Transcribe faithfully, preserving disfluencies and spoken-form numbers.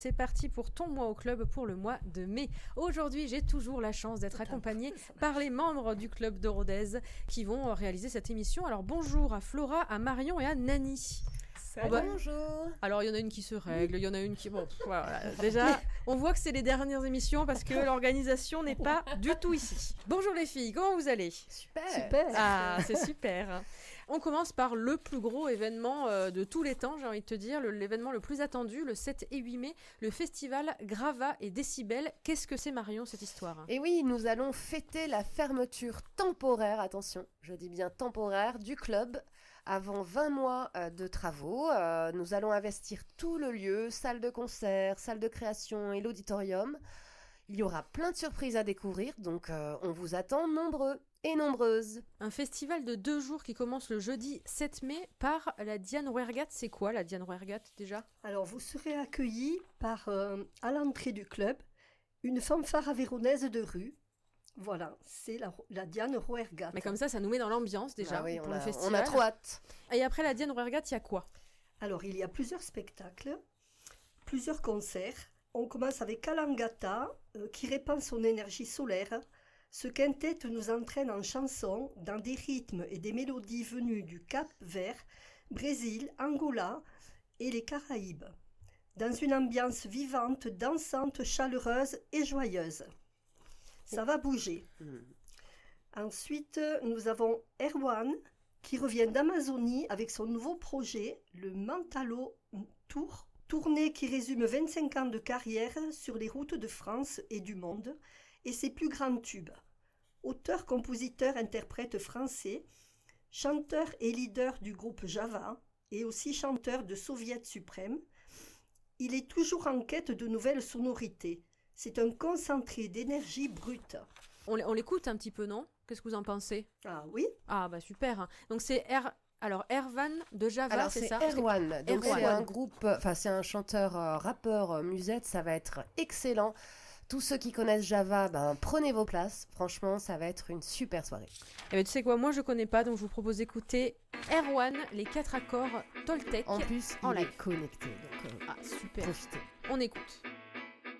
C'est parti pour ton mois au club pour le mois de mai. Aujourd'hui, j'ai toujours la chance d'être accompagnée par les membres du club de Rodez qui vont réaliser cette émission. Alors bonjour à Flora, à Marion et à Nani. Salut. Bah, bonjour. Alors il y en a une qui se règle, il y en a une qui... Bon, voilà. Déjà, on voit que c'est les dernières émissions parce que l'organisation n'est pas du tout ici. Bonjour les filles, comment vous allez ? Super. Super. Ah, c'est super. On commence par le plus gros événement euh, de tous les temps, j'ai envie de te dire, le, l'événement le plus attendu, le sept et huit mai, le festival Grava et Décibel. Qu'est-ce que c'est, Marion, cette histoire ? Et oui, nous allons fêter la fermeture temporaire, attention, je dis bien temporaire, du club. Avant vingt mois euh, de travaux, euh, nous allons investir tout le lieu, salle de concert, salle de création et l'auditorium. Il y aura plein de surprises à découvrir, donc euh, on vous attend nombreux et nombreuses. Un festival de deux jours qui commence le jeudi sept mai par la Diane Rouergat. C'est quoi la Diane Rouergat déjà ? Alors vous serez accueillis par, euh, à l'entrée du club, une fanfare aveyronnaise de rue. Voilà, c'est la, la Diane Rouergat. Mais comme ça, ça nous met dans l'ambiance déjà Ah oui, pour on, le a, festival. on a trop hâte. Et après la Diane Rouergat, il y a quoi ? Alors il y a plusieurs spectacles, plusieurs concerts. On commence avec Kalangata, euh, qui répand son énergie solaire. Ce quintet nous entraîne en chansons dans des rythmes et des mélodies venus du Cap-Vert, Brésil, Angola et les Caraïbes, dans une ambiance vivante, dansante, chaleureuse et joyeuse. Ça va bouger. Mmh. Ensuite, nous avons Erwan, qui revient d'Amazonie avec son nouveau projet, le Mantalo Tour, tournée qui résume vingt-cinq ans de carrière sur les routes de France et du monde, et ses plus grands tubes. Auteur, compositeur, interprète français, chanteur et leader du groupe Java, et aussi chanteur de Soviet Suprême, il est toujours en quête de nouvelles sonorités. C'est un concentré d'énergie brute. On, on l'écoute un petit peu, non ? Qu'est-ce que vous en pensez ? Ah oui ? Ah bah super. Donc c'est Er... Alors Erwan de Java, Alors c'est, c'est ça ? Erwan, donc Erwan. c'est un groupe, enfin c'est un chanteur, euh, rappeur, euh, musette, ça va être excellent. Tous ceux qui connaissent Java, ben, prenez vos places. Franchement, ça va être une super soirée. Eh ben, tu sais quoi, moi je connais pas, donc je vous propose d'écouter Erwan, les quatre accords Toltec. En plus, en il live. est connecté, donc euh, Ah super. profitez. On écoute.